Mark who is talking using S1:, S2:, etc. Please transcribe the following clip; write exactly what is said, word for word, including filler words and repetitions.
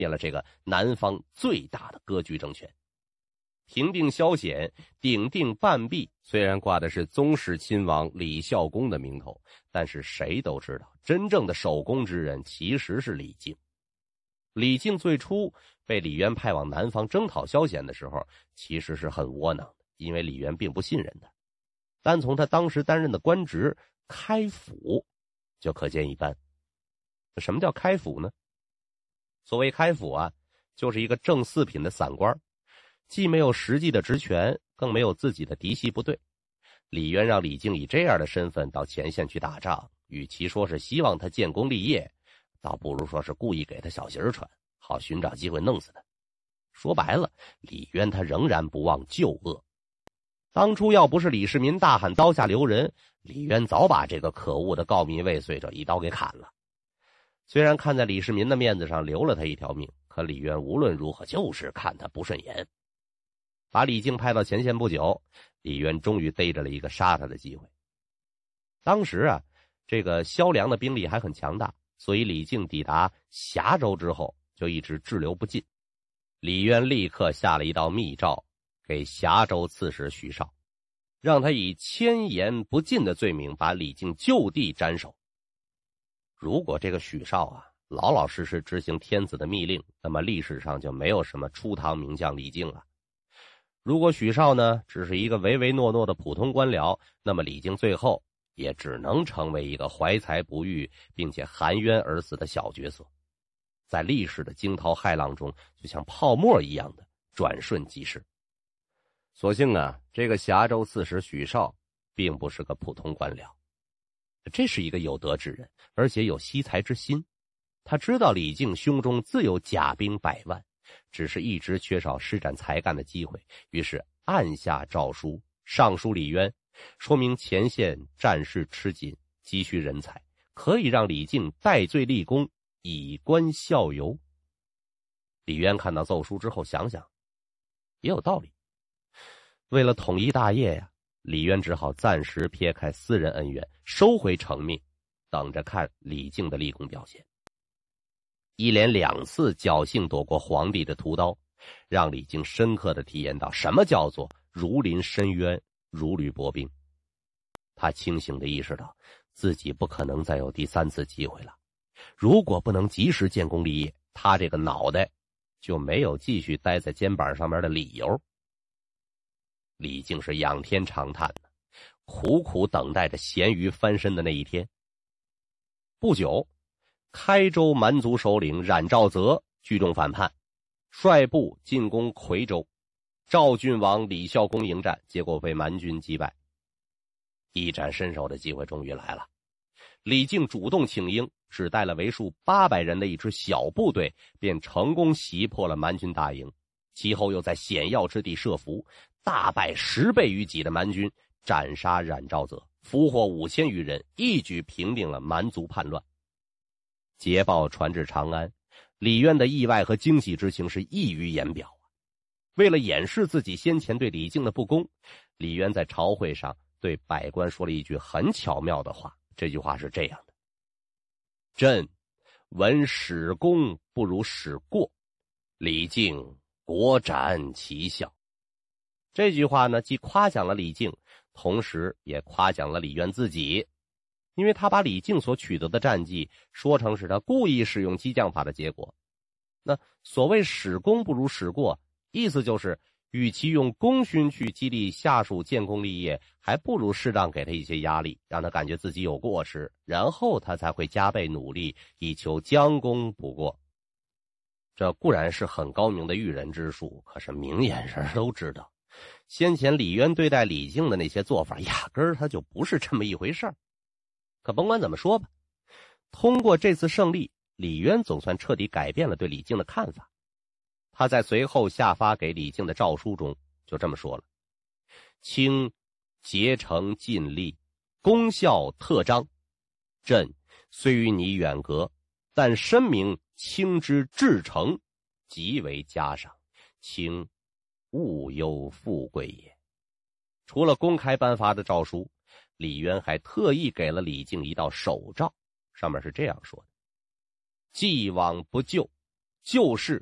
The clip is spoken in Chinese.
S1: 灭了这个南方最大的割据政权。平定萧显，顶定半壁，虽然挂的是宗室亲王李孝恭的名头，但是谁都知道，真正的首功之人其实是李靖。李靖最初被李渊派往南方征讨萧显的时候，其实是很窝囊的，因为李渊并不信任他。单从他当时担任的官职开府就可见一斑。什么叫开府呢？所谓开府啊，就是一个正四品的散官，既没有实际的职权，更没有自己的嫡系部队。李渊让李靖以这样的身份到前线去打仗，与其说是希望他建功立业，倒不如说是故意给他小鞋穿，好寻找机会弄死他。说白了，李渊他仍然不忘旧恶。当初要不是李世民大喊刀下留人，李渊早把这个可恶的告密未遂者一刀给砍了。虽然看在李世民的面子上留了他一条命，可李渊无论如何就是看他不顺眼。把李靖派到前线不久，李渊终于逮着了一个杀他的机会。当时啊，这个萧梁的兵力还很强大，所以李靖抵达峡州之后就一直滞留不进。李渊立刻下了一道密诏给峡州刺史许绍，让他以迁延不进的罪名把李靖就地斩首。如果这个许绍啊老老实实执行天子的密令，那么历史上就没有什么初唐名将李靖了。如果许绍呢只是一个唯唯诺诺的普通官僚，那么李靖最后也只能成为一个怀才不遇并且含冤而死的小角色，在历史的惊涛骇浪中就像泡沫一样的转瞬即逝。所幸啊，这个峡州刺史许绍并不是个普通官僚，这是一个有德之人，而且有惜才之心。他知道李靖胸中自有甲兵百万，只是一直缺少施展才干的机会，于是按下诏书上书李渊，说明前线战事吃紧，急需人才，可以让李靖戴罪立功，以观效尤。李渊看到奏书之后想想也有道理，为了统一大业呀，李渊只好暂时撇开私人恩怨，收回成命，等着看李靖的立功表现。一连两次侥幸躲过皇帝的屠刀，让李靖深刻地体验到什么叫做如临深渊，如履薄冰。他清醒地意识到自己不可能再有第三次机会了，如果不能及时建功立业，他这个脑袋就没有继续待在肩膀上面的理由。李靖是仰天长叹的，苦苦等待着咸鱼翻身的那一天。不久，开州蛮族首领冉兆泽聚众反叛，率部进攻夔州，赵郡王李孝恭迎战，结果被蛮军击败。一展身手的机会终于来了，李靖主动请缨，只带了为数八百人的一支小部队，便成功袭破了蛮军大营。其后又在险要之地设伏，大败十倍于己的蛮军，斩杀冉兆泽，俘获五千余人，一举平定了蛮族叛乱。捷报传至长安，李渊的意外和惊喜之情是溢于言表啊！为了掩饰自己先前对李靖的不公，李渊在朝会上对百官说了一句很巧妙的话，这句话是这样的：朕闻使功不如使过，李靖果展奇效。这句话呢，既夸奖了李靖，同时也夸奖了李渊自己，因为他把李靖所取得的战绩说成是他故意使用激将法的结果。那所谓使功不如使过，意思就是与其用功勋去激励下属建功立业，还不如适当给他一些压力，让他感觉自己有过失，然后他才会加倍努力，以求将功补过。这固然是很高明的驭人之术，可是明眼人都知道，先前李渊对待李靖的那些做法，压根儿他就不是这么一回事儿。可甭管怎么说吧，通过这次胜利，李渊总算彻底改变了对李靖的看法。他在随后下发给李靖的诏书中就这么说了：卿竭诚尽力，功效特彰，朕虽与你远隔，但深明卿之至诚，极为嘉赏，卿勿忧富贵也。除了公开颁发的诏书，李渊还特意给了李靖一道手诏，上面是这样说的：既往不咎， 就是